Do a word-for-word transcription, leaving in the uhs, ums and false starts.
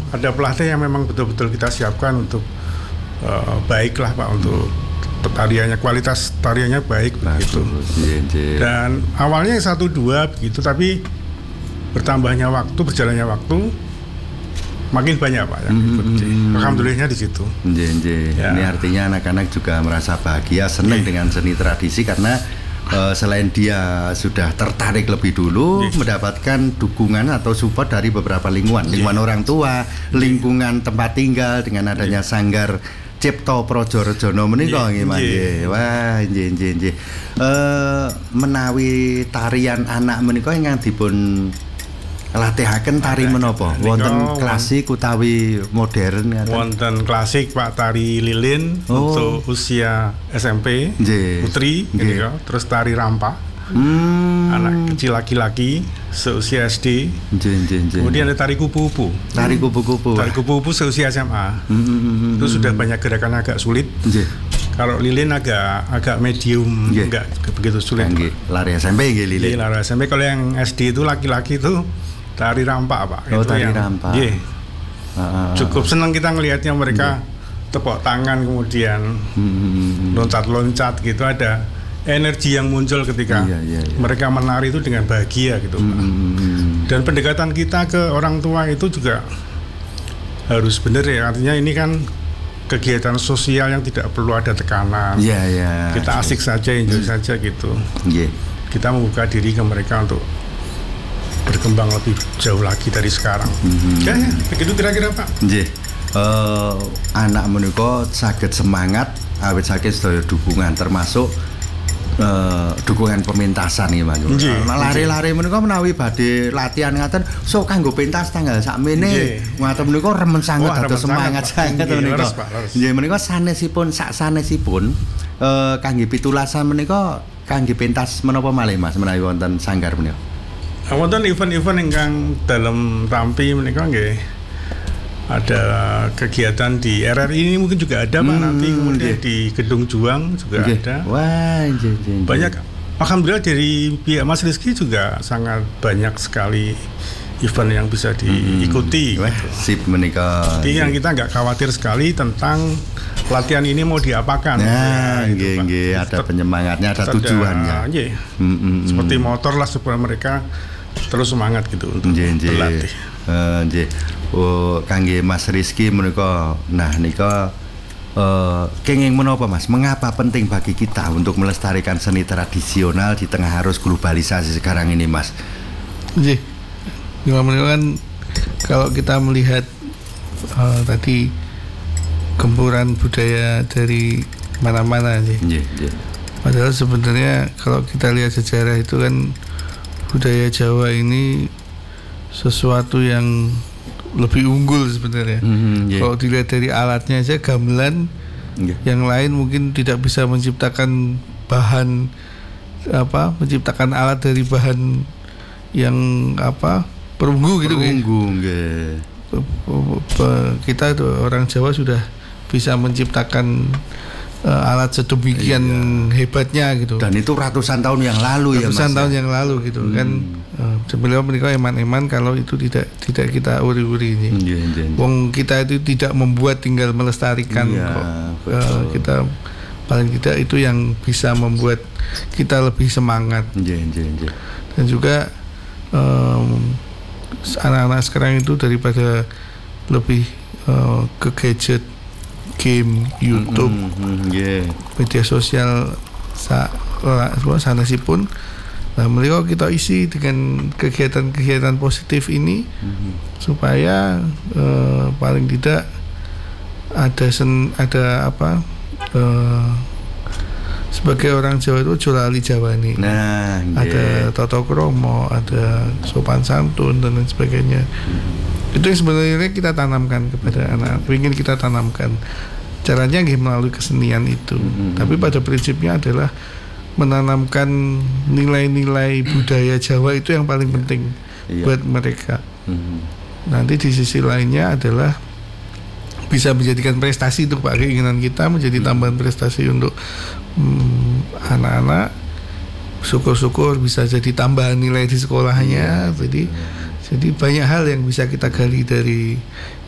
ada pelatih yang memang betul-betul kita siapkan untuk uh, baik lah Pak, untuk tariannya, kualitas tariannya baik begitu. Dan awalnya satu dua begitu, tapi bertambahnya waktu, berjalannya waktu makin banyak Pak yang ikut. Mm-hmm. Alhamdulillahnya di situ. Ya. Ini artinya anak-anak juga merasa bahagia, senang yeah. dengan seni tradisi karena uh, selain dia sudah tertarik lebih dulu, yeah. mendapatkan dukungan atau support dari beberapa lingkungan, lingkungan yeah. orang tua, lingkungan tempat tinggal dengan adanya yeah. sanggar Cipto Projo Rejono menika nggih Mas. Wah, nggih nggih nggih. Eh menawi tarian anak menika ingkang dipun latihaken tari menapa? Wonten klasik utawi modern ngaten? Wonten klasik Pak, tari lilin oh. untuk usia S M P, Jee. Putri gitu ya. Terus tari rampa. Hmm. Anak kecil laki-laki seusia S D. Jee, jee, jee. Kemudian ada tari kupu-kupu. Tari kupu-kupu. Tari kupu-kupu seusia S M A. Hmm. Itu sudah banyak gerakan agak sulit. Jee. Kalau lilin agak agak medium, Jee. enggak begitu sulit. Nggih, lari S M P nggih lilin. Iya, lari S M P. Kalau yang S D itu laki-laki itu tari rampak Pak. Oh, itu tari yang, rampak. Yeah. Uh, Cukup senang kita ngelihatnya mereka yeah. tepuk tangan kemudian hmm. loncat-loncat gitu, ada energi yang muncul ketika yeah, yeah, yeah. mereka menari itu dengan bahagia gitu Pak. Hmm. Dan pendekatan kita ke orang tua itu juga harus benar ya, artinya ini kan kegiatan sosial yang tidak perlu ada tekanan. Yeah, yeah. Kita asik yeah. saja, enjoy hmm. saja gitu. Yeah. Kita membuka diri ke mereka untuk berkembang lebih jauh lagi dari sekarang. Mm-hmm. Ya, ya, begitu kira-kira Pak. Nggih. Uh, anak menika saged semangat awit saking sedaya dukungan termasuk uh, dukungan pementasan nggih Mas. Nah, lari-lari menika menawi badhe latihan ngaten sok kanggo pentas tanggal sakmene. Ngaten menika remen sanget dados semangat sanget menika. Nggih menika sanesipun sak sanesipun uh, kangge pitulasan menika kangge pentas menapa malih Mas menawi wonten sanggar menika? Wonten event-event ingkang dalam tampi menika nggih ada kegiatan di R R I ini mungkin juga ada Pak, hmm, nanti kemudian okay. di Gedung Juang juga okay. ada. Wah, jeng, jeng, banyak. Alhamdulillah dari pihak Mas Rizky juga sangat banyak sekali event yang bisa diikuti. Hmm. Wah, sip menika. Jadi yang kita nggak khawatir sekali tentang latihan ini mau diapakan. Nah, nggih gitu, nggih ada penyemangatnya, ada tujuannya. Nggih. Hmm, seperti motor lah supaya mereka terus semangat gitu untuk nge, nge. berlatih. Uh, nge. Oh, kangge Mas Rizky menika. Nah, nika uh, kenging menapa Mas? Mengapa penting bagi kita untuk melestarikan seni tradisional di tengah arus globalisasi sekarang ini, Mas? Nggih. Gimana kan kalau kita melihat uh, tadi gempuran budaya dari mana-mana sih. Yeah, yeah. Padahal sebenarnya kalau kita lihat sejarah itu kan budaya Jawa ini sesuatu yang lebih unggul sebenarnya. Mm-hmm, yeah. Kalau dilihat dari alatnya aja gamelan, yeah. yang lain mungkin tidak bisa menciptakan bahan apa, menciptakan alat dari bahan yang apa perunggu gitu. Perunggu, yeah. Kita orang Jawa sudah bisa menciptakan uh, alat sedemikian iya. hebatnya gitu. Dan itu ratusan tahun yang lalu ratusan ya Mas. Ratusan tahun ya? yang lalu gitu hmm. kan. Uh, Sebenarnya mereka eman-eman kalau itu tidak tidak kita uri-uri ini. Iya, iya, iya. Wong kita itu tidak membuat, tinggal melestarikan iya, kok. Uh, kita paling tidak itu yang bisa membuat kita lebih semangat. Iya, iya, iya. Dan juga um, anak-anak sekarang itu daripada lebih uh, ke gadget, game, YouTube, mm-hmm, yeah. media sosial sa, sanesipun. Nah, mereka kita isi dengan kegiatan-kegiatan positif ini mm-hmm. supaya uh, paling tidak ada sen, ada apa uh, sebagai orang Jawa itu jolali Jawa nih. Nah, ada yeah. tata krama, ada sopan santun dan lain sebagainya. Mm-hmm. Itu yang sebenarnya kita tanamkan kepada anak, ingin kita tanamkan. Caranya nggih melalui kesenian itu. Mm-hmm. Tapi pada prinsipnya adalah menanamkan nilai-nilai budaya Jawa itu yang paling penting iya. buat mereka. Mm-hmm. Nanti di sisi lainnya adalah bisa menjadikan prestasi untuk Pak, keinginan kita menjadi tambahan prestasi untuk hmm, anak-anak. Syukur-syukur bisa jadi tambahan nilai di sekolahnya. Jadi, jadi banyak hal yang bisa kita gali dari